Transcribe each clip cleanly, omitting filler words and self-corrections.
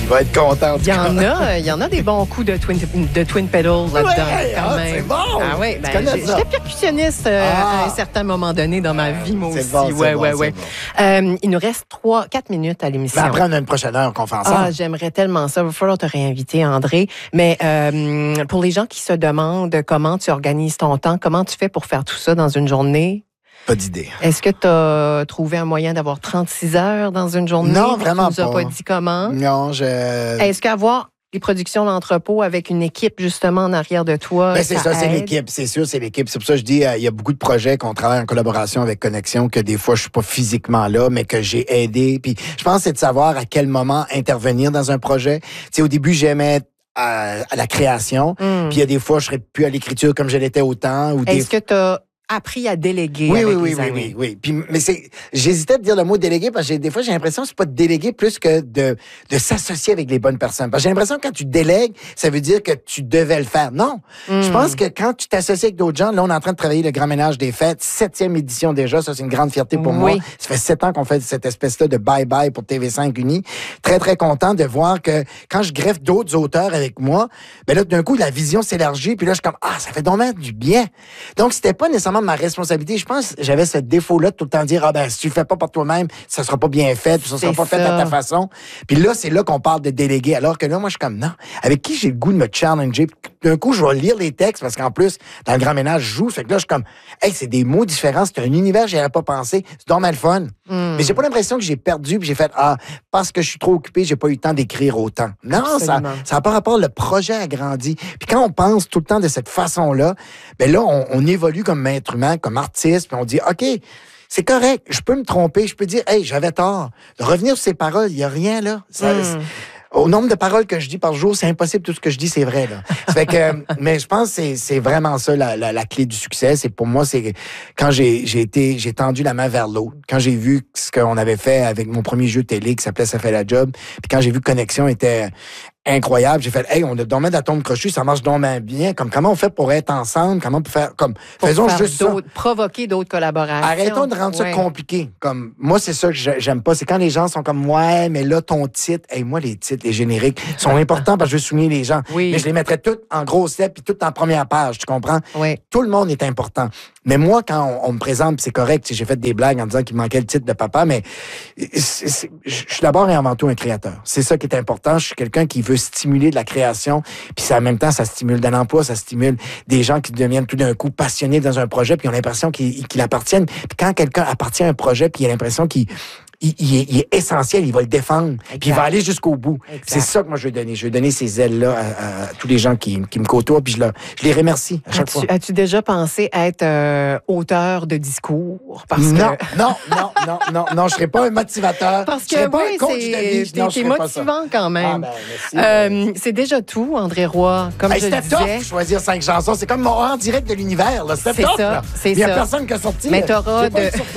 Il va être content. Il y en a des bons coups de twin pedal là-dedans, quand même. C'est bon! Ah oui, j'étais percussionniste à un certain moment donné dans ma vie, moi aussi. Bon, ouais. Il nous reste 3-4 minutes à l'émission. Après, on a une prochaine heure qu'on fait ensemble. Ah, j'aimerais tellement ça. Il va falloir te réinviter, André. Mais pour les gens qui se demandent comment tu organises ton temps, comment tu fais pour faire tout ça dans une journée? Pas d'idée. Est-ce que tu as trouvé un moyen d'avoir 36 heures dans une journée? Non, vraiment pas. Tu nous as pas dit comment? Non, Est-ce qu'avoir les productions d'entrepôt avec une équipe justement en arrière de toi, c'est ça, c'est l'équipe. C'est sûr, c'est l'équipe. C'est pour ça que je dis, il y a beaucoup de projets qu'on travaille en collaboration avec Connexion, que des fois, je suis pas physiquement là, mais que j'ai aidé. Puis je pense que c'est de savoir à quel moment intervenir dans un projet. Tu sais, au début, j'aimais à la création. Puis il y a des fois, je serais plus à l'écriture comme je l'étais autant. Est-ce que tu as appris à déléguer Oui. Puis, mais j'hésitais à dire le mot déléguer parce que des fois, j'ai l'impression que c'est pas de déléguer plus que de s'associer avec les bonnes personnes. Parce que j'ai l'impression que quand tu délègues, ça veut dire que tu devais le faire. Non. Je pense que quand tu t'associes avec d'autres gens, là, on est en train de travailler le Grand Ménage des Fêtes, 7e édition déjà. Ça, c'est une grande fierté pour moi. Ça fait 7 ans qu'on fait cette espèce-là de bye-bye pour TV5 Uni. Très, très content de voir que quand je greffe d'autres auteurs avec moi, ben là, d'un coup, la vision s'élargit. Puis là, je suis comme, ça fait donc du bien. Donc, c'était pas nécessairement ma responsabilité. Je pense que j'avais ce défaut-là de tout le temps dire, si tu le fais pas par toi-même, ça sera pas bien fait, puis ça sera pas fait à ta façon. Puis là, c'est là qu'on parle de déléguer. Alors que là, moi, je suis comme, non. Avec qui j'ai le goût de me challenger? D'un coup, je vais lire les textes parce qu'en plus, dans le Grand Ménage, je joue. Fait que là, je suis comme, c'est des mots différents. C'est un univers que j'avais pas pensé. C'est donc mal fun. Mais j'ai pas l'impression que j'ai perdu puis j'ai fait, parce que je suis trop occupé, j'ai pas eu le temps d'écrire autant. Non, ça n'a pas rapport. Le projet a grandi. Puis quand on pense tout le temps de cette façon-là, ben là, on évolue comme être humain, comme artiste, puis on dit, OK, c'est correct, je peux me tromper, je peux dire, j'avais tort. De revenir sur ces paroles, il n'y a rien là. Au nombre de paroles que je dis par jour, c'est impossible, tout ce que je dis, c'est vrai. Là. Fait que, mais je pense que c'est vraiment ça la clé du succès. C'est pour moi, c'est quand j'ai tendu la main vers l'autre. Quand j'ai vu ce qu'on avait fait avec mon premier jeu télé qui s'appelait Ça fait la job, puis quand j'ai vu que Connexion était incroyable, j'ai fait, on a dormi d'atomes crochus, ça marche donc bien. Comme, comment on fait pour être ensemble? Comment on peut faire, comme, faisons juste ça. Provoquer d'autres collaborations. Arrêtons de rendre ça compliqué. Comme, moi, c'est ça que j'aime pas. C'est quand les gens sont comme, mais là, ton titre, moi, les titres, les génériques sont importants parce que je veux souligner les gens. Oui. Mais je les mettrais toutes en grosses lettres puis toutes en première page, tu comprends? Oui. Tout le monde est important. Mais moi, quand on me présente, c'est correct, j'ai fait des blagues en disant qu'il manquait le titre de papa, mais je suis d'abord et avant tout un créateur. C'est ça qui est important. Je suis quelqu'un qui veut stimuler de la création, puis en même temps, ça stimule de l'emploi, ça stimule des gens qui deviennent tout d'un coup passionnés dans un projet, puis ils ont l'impression qu'ils appartiennent. Puis quand quelqu'un appartient à un projet, puis il a l'impression qu'il est essentiel, il va le défendre, puis il va aller jusqu'au bout. C'est ça que moi je veux donner. Je veux donner ces ailes-là à tous les gens qui me côtoient, puis je les remercie à chaque fois. As-tu déjà pensé être auteur de discours? Non, je serais pas un motivateur. Parce que je serais pas un coach de vie. C'est motivant quand même. Merci. C'est déjà tout, André Roy. Comme je c'était disais, tough choisir 5 chansons. C'est comme mon en direct de l'univers. C'était tough. Il n'y a personne qui a sorti. Mais t'auras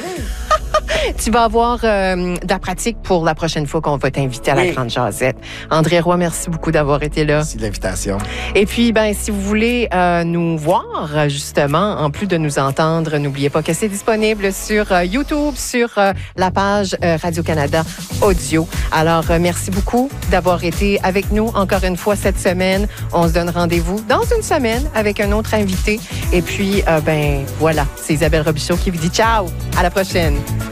tu vas avoir de la pratique pour la prochaine fois qu'on va t'inviter à la Grande Jazette. André Roy, merci beaucoup d'avoir été là. Merci de l'invitation. Et puis, si vous voulez nous voir, justement, en plus de nous entendre, n'oubliez pas que c'est disponible sur YouTube, sur la page Radio-Canada Audio. Alors, merci beaucoup d'avoir été avec nous encore une fois cette semaine. On se donne rendez-vous dans une semaine avec un autre invité. Et puis, voilà, c'est Isabelle Robichaud qui vous dit ciao. À la prochaine.